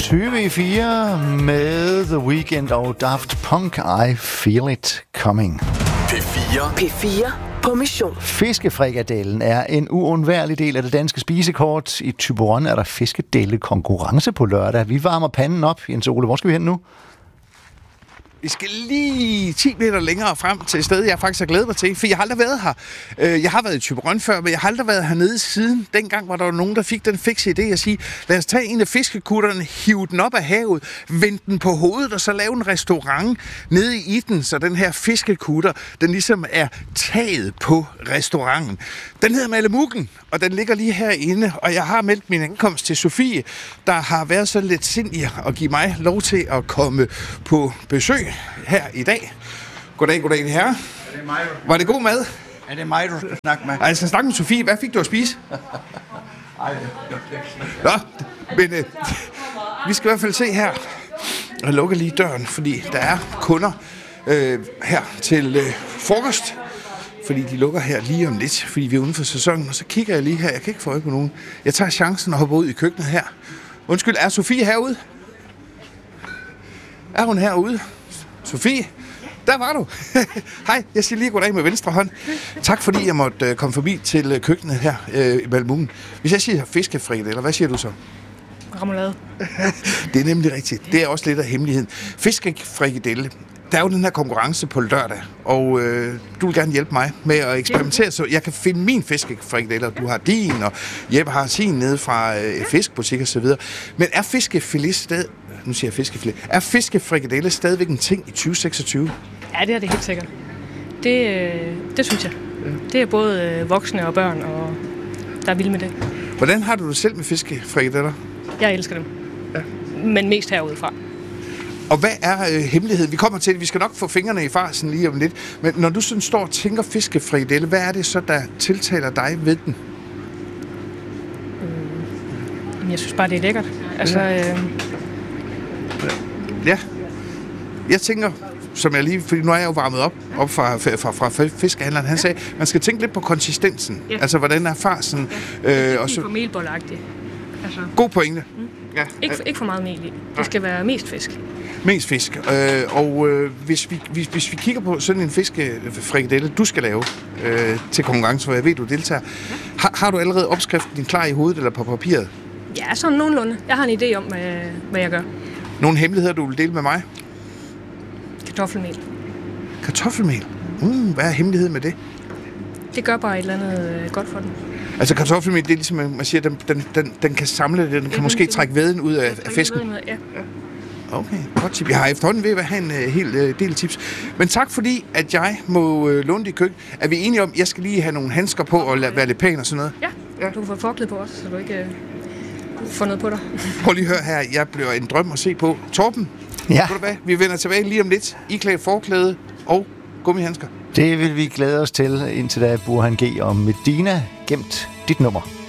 20:04 med The Weeknd og Daft Punk. I Feel It Coming. P4 på mission. Fiskefrikadellen er en uundværlig del af det danske spisekort. I Thyborøn er der fiskedelle konkurrence på lørdag. Vi varmer panden op. Jens Ole, hvor skal vi hen nu? Vi skal lige 10 meter længere frem til et sted, jeg faktisk har glædet mig til, for jeg har aldrig været her. Jeg har været i Thyborøn før, men jeg har aldrig været hernede siden. Dengang var der nogen, der fik den fikse idé at sige, lad os tage en af fiskekutterne, hive den op af havet, vende den på hovedet, og så lave en restaurant nede i den, så den her fiskekutter, den ligesom er taget på restauranten. Den hedder Malemukken, og den ligger lige herinde, og jeg har meldt min ankomst til Sofie, der har været så lidt sindig at give mig lov til at komme på besøg her i dag. Goddag herre. Er det mig, Var det god mad? Er det mig, du skal snakke med? Ej, jeg skal snakke med Sofie. Hvad fik du at spise? Nå, men vi skal i hvert fald se her. Jeg lukker lige døren, fordi der er kunder her til frokost. Fordi de lukker her lige om lidt, fordi vi er uden for sæsonen. Og så kigger jeg lige her. Jeg kan ikke få øje på nogen. Jeg tager chancen og hopper ud i køkkenet her. Undskyld, er Sofie herude? Er hun herude? Sofie? Der var du. Hej, jeg siger lige goddag med venstre hånd. Tak fordi jeg måtte komme forbi til køkkenet her i Malemukken. Hvis jeg siger fiskefrikadeller, hvad siger du så? Remoulade. Det er nemlig rigtigt. Det er også lidt af hemmeligheden. Fiskefrikadelle. Der er jo den her konkurrence på lørdag, og du vil gerne hjælpe mig med at eksperimentere, så jeg kan finde min fiskefrikadeller. Du har din, og Jeppe har sin nede fra fiskbutik og så videre. Men er fiskefrikadelle er fiskefrikadelle stadigvæk en ting i 2026? Ja, det er det helt sikkert. Det synes jeg. Det er både voksne og børn, og der er vilde med det. Hvordan har du det selv med fiskefrikadeller? Jeg elsker dem. Ja. Men mest herudefra. Og hvad er hemmeligheden? Vi kommer til det. Vi skal nok få fingrene i farsen lige om lidt. Men når du sådan står og tænker fiskefrikadelle, hvad er det så, der tiltaler dig ved den? Jeg synes bare, det er lækkert. Altså, Ja. Jeg tænker, som jeg lige, fordi nu er jeg jo varmet op fra fiskehandleren, han sagde, man skal tænke lidt på konsistensen. Ja. Altså, hvordan er farsen? Ja, det er for melbollagtigt. Altså. God pointe. Ja. Ikke for meget mel i. Det skal være mest fisk. Mest fisk. Hvis vi kigger på sådan en fiskefrikadelle, du skal lave til konkurrence, hvor jeg ved, du deltager, har du allerede opskriften klar i hovedet eller på papiret? Ja, sådan nogenlunde. Jeg har en idé om, hvad jeg gør. Nogle hemmeligheder, du vil dele med mig? Kartoffelmel. Kartoffelmel? Hvad er hemmeligheden med det? Det gør bare et eller andet godt for den. Altså kartoffelmel, det er ligesom, man siger, den kan samle det, den kan måske trække væden ud af fisken. Ja. Okay, godt tip. Jeg har efterhånden ved at have en hel del tips. Men tak fordi, at jeg må låne dit køkken. Er vi enige om, at jeg skal lige have nogle handsker på og være lidt pæn og sådan noget? Ja, du kan få forklæde på os, så du ikke får noget på dig. Prøv lige at høre her. Jeg bliver en drøm at se på. Torben, Ja. Vi vender tilbage lige om lidt. Iklædt forklæde og gummihandsker. Det vil vi glæde os til, indtil da Burhan G. og Medina gemt dit nummer.